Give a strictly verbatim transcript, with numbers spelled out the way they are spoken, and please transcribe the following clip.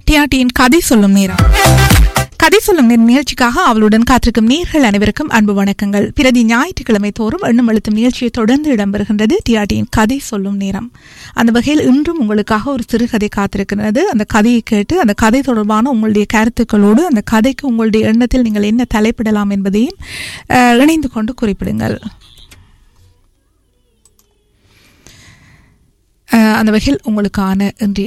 டிஆர்டியின் கதை சொல்லும் நேரம். கதை சொல்லும் நேரம் நிகழ்ச்சிக்காக அவளுடன் காத்திருக்கும் நேர்கள் அனைவருக்கும் அன்பு வணக்கங்கள். பிரதி ஞாயிற்றுக்கிழமை தோறும் எண்ணும் எழுத்தும் நிகழ்ச்சியை தொடர்ந்து இடம்பெறுகின்றது டிஆர்டியின் கதை சொல்லும் நேரம். அந்த வகையில் இன்றும் உங்களுக்காக ஒரு சிறுகதை காத்திருக்கிறது. அந்த கதையை கேட்டு அந்த கதை தொடர்பான உங்களுடைய கருத்துக்களோடு அந்த கதைக்கு உங்களுடைய எண்ணத்தில் நீங்கள் என்ன தலைப்பிடலாம் என்பதையும் இணைந்து கொண்டு குறிப்பிடுங்கள். அந்த வகையில் உங்களுக்கான இன்றைய